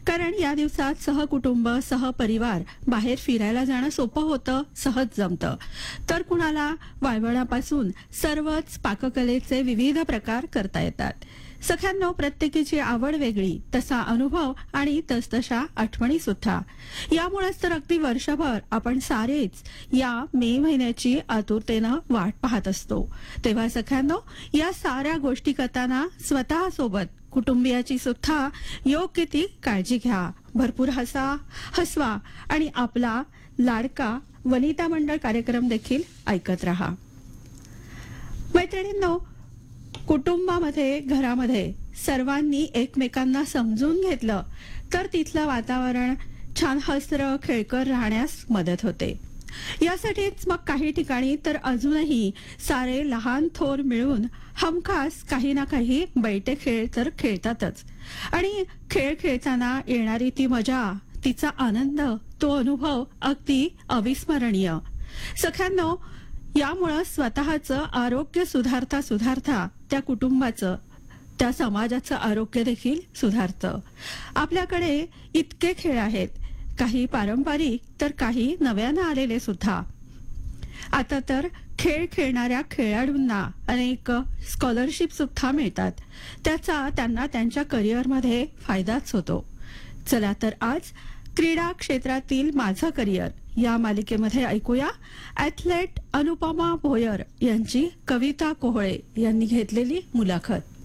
कारण या दिवसात सहकुटुंब सहपरिवार बाहेर फिरायला जाणं सोपं होतं, सहज जमतं. तर कुणाला वाळवणापासून सर्वच पाककलेचे विविध प्रकार करता येतात. सख्यांनो, प्रत्येकीची आवड वेगळी, तसा अनुभव आणि तसतशा आठवणी सुद्धा. यामुळेच तर अगदी वर्षभर आपण सारेच या मे महिन्याची आतुरतेनं वाट पाहत असतो. तेव्हा सख्यांनो, या साऱ्या गोष्टी करताना स्वतःसोबत कुटुंबियाची सुद्धा योग्य ती काळजी घ्या. भरपूर हसवा आणि आपला लाडका वनिता मंडळ कार्यक्रम देखील ऐकत रहा. मैत्रिणींनो, कुटुंबामध्ये घरामध्ये सर्वांनी एकमेकांना समजून घेतलं तर तिथलं वातावरण छान हसरं खेळकर राहण्यास मदत होते. यासाठीच मग काही ठिकाणी तर अजूनही सारे लहान थोर मिळून हमखास काही ना काही बैठे खेळ तर खेळतातच. आणि खेळ खेळताना येणारी ती मजा, तिचा आनंद, तो अनुभव अगदी अविस्मरणीय. सख्यांनो, यामुळं स्वतःचं आरोग्य सुधारता त्या कुटुंबाचं, त्या समाजाचं आरोग्य देखील सुधारतं. आपल्याकडे इतके खेळ आहेत, काही पारंपरिक तर काही नव्यानं आलेले सुद्धा. आता तर खेळ खेळणाऱ्या खेळाडूंना अनेक स्कॉलरशिप सुद्धा मिळतात. त्याचा त्यांना त्यांच्या करिअरमध्ये फायदाच होतो. चला तर आज क्रीडा क्षेत्रातील माझं करिअर या मालिकेमध्ये ऐकूया ॲथलेट अनुपमा भोयर यांची कविता कोहळे यांनी घेतलेली मुलाखत.